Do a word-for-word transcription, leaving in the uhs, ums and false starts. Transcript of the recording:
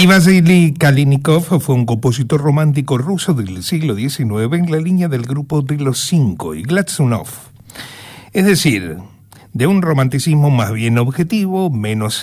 Y Vasily Kalinikov fue un compositor romántico ruso del siglo diecinueve en la línea del grupo de los cinco y Glazunov. Es decir, de un romanticismo más bien objetivo, menos